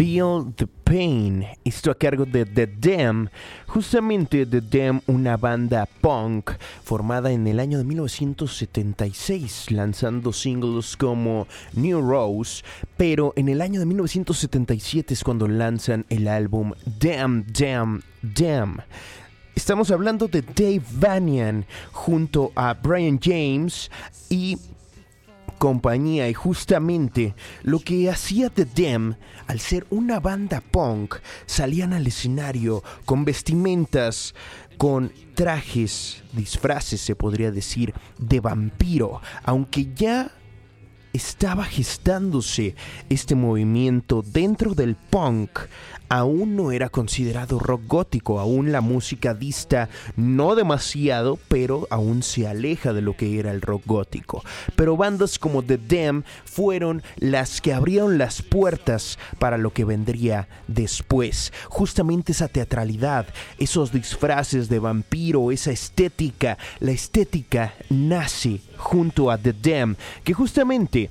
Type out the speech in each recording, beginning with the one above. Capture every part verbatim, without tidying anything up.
Feel the Pain, esto a cargo de The Damned, justamente The Damned, una banda punk formada en el año de mil novecientos setenta y seis, lanzando singles como New Rose, pero en el año de mil novecientos setenta y siete es cuando lanzan el álbum Damn, Damn, Damn. Estamos hablando de Dave Vanian junto a Brian James y compañía, y justamente lo que hacía The Damned, al ser una banda punk, salían al escenario con vestimentas, con trajes, disfraces se podría decir, de vampiro, aunque ya estaba gestándose este movimiento dentro del punk. Aún no era considerado rock gótico, aún la música dista no demasiado, pero aún se aleja de lo que era el rock gótico. Pero bandas como The Damned fueron las que abrieron las puertas para lo que vendría después. Justamente esa teatralidad, esos disfraces de vampiro, esa estética, la estética nace junto a The Damned, que justamente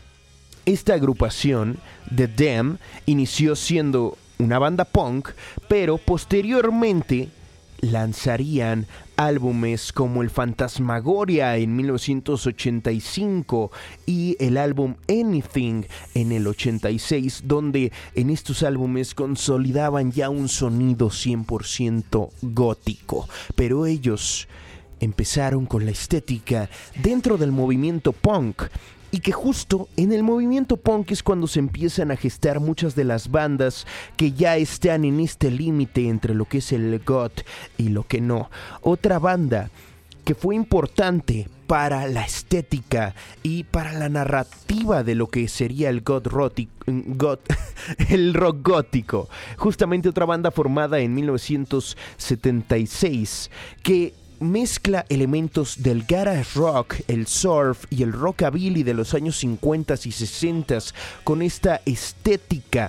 esta agrupación, The Damned, inició siendo una banda punk, pero posteriormente lanzarían álbumes como el Fantasmagoria en mil novecientos ochenta y cinco y el álbum Anything en el ochenta y seis, donde en estos álbumes consolidaban ya un sonido cien por ciento gótico. Pero ellos empezaron con la estética dentro del movimiento punk. Y que justo en el movimiento punk es cuando se empiezan a gestar muchas de las bandas que ya están en este límite entre lo que es el goth y lo que no. Otra banda que fue importante para la estética y para la narrativa de lo que sería el goth roti- goth, el rock gótico. Justamente otra banda formada en mil novecientos setenta y seis que mezcla elementos del garage rock, el surf y el rockabilly de los años cincuenta y sesenta con esta estética,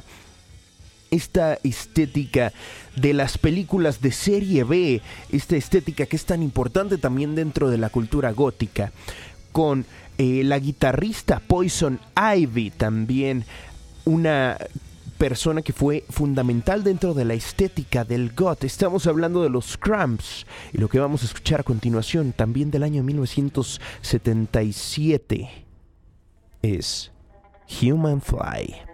esta estética de las películas de serie B, esta estética que es tan importante también dentro de la cultura gótica, con eh, la guitarrista Poison Ivy, también una persona que fue fundamental dentro de la estética del goth. Estamos hablando de los Cramps, y lo que vamos a escuchar a continuación, también del año mil novecientos setenta y siete, es Human Fly.